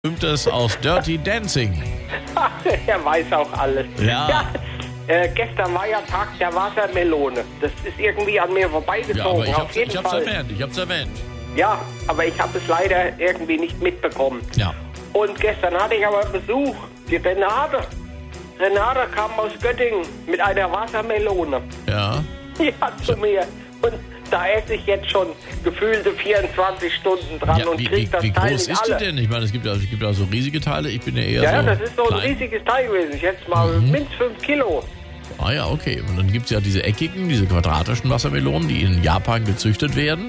Berühmtes aus Dirty Dancing. Er weiß auch alles. Ja. Gestern war ja Tag der Wassermelone. Das ist irgendwie an mir Ja, vorbeigezogen. aber ich Auf jeden hab's Fall. erwähnt. Ja, aber ich habe es leider irgendwie nicht mitbekommen. Ja. Und gestern hatte ich aber Besuch. Die Renate. Renate kam aus Göttingen mit einer Wassermelone. Ja. Ja, zu mir. Und da esse ich jetzt schon gefühlte 24 Stunden dran Ja, und krieg das wie Teil groß nicht ist die alle. denn? Ich meine, es gibt ja so riesige Teile. Ich bin ja eher Ja, so das ist so ein klein. riesiges Teil gewesen. Ich schätze mal mindestens 5 Kilo. Ah ja, okay. Und dann gibt es ja diese eckigen, diese quadratischen Wassermelonen, die in Japan gezüchtet werden.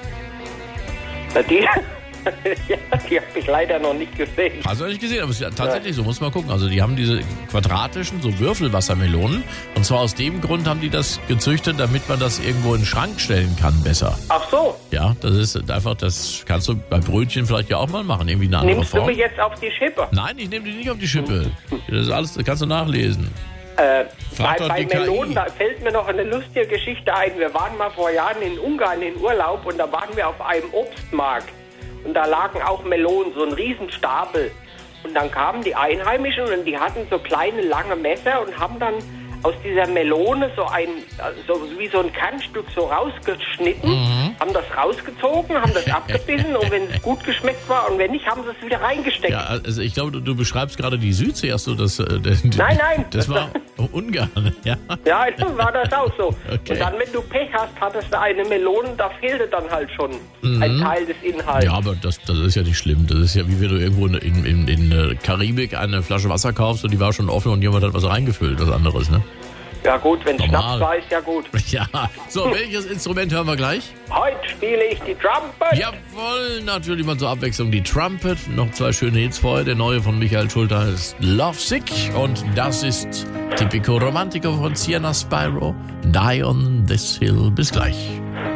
Na, die ja, die habe ich leider noch nicht gesehen. Hast du nicht gesehen, aber es ist ja tatsächlich so, muss man gucken. Also die haben diese quadratischen, so Würfelwassermelonen. Und zwar aus dem Grund haben die das gezüchtet, damit man das irgendwo in den Schrank stellen kann besser. Ach so, Ja, das ist einfach, das kannst du bei Brötchen vielleicht ja auch mal machen, irgendwie eine andere nimmst du Form. mich jetzt auf die Schippe? Nein, ich nehme die nicht auf die Schippe. Das ist alles, das kannst du nachlesen. Frag doch Bei die KI. Melonen, da fällt mir noch eine lustige Geschichte ein. Wir waren mal vor Jahren in Ungarn in Urlaub und da waren wir auf einem Obstmarkt. Und da lagen auch Melonen, so ein Riesenstapel. Und dann kamen die Einheimischen und die hatten so kleine, lange Messer und haben dann aus dieser Melone so wie so ein Kernstück so rausgeschnitten, haben das rausgezogen, haben das abgebissen und wenn es gut geschmeckt war und wenn nicht, haben sie es wieder reingesteckt. Ja, also ich glaube, du beschreibst gerade die Südsee, hast du das? Nein. Das war Ungarn, ja. Ja, dann war das auch so. Okay. Und dann, wenn du Pech hast, hattest du eine Melone, da fehlte dann halt schon ein Teil des Inhalts. Ja, aber das ist ja nicht schlimm. Das ist ja wie wenn du irgendwo in Karibik eine Flasche Wasser kaufst und die war schon offen und jemand hat was reingefüllt, was anderes, ne? Ja gut, wenn Normal. Schnaps war, ist ja gut. Ja. So, welches Instrument hören wir glich? Heute spiele ich die Trumpet. Jawohl, natürlich mal zur Abwechslung die Trumpet. Noch 2 schöne Hits vorher. Der neue von Michael Schulter ist Lovesick. Und das ist Typico Romantico von Sienna Spyro. Die on this hill. Bis gleich.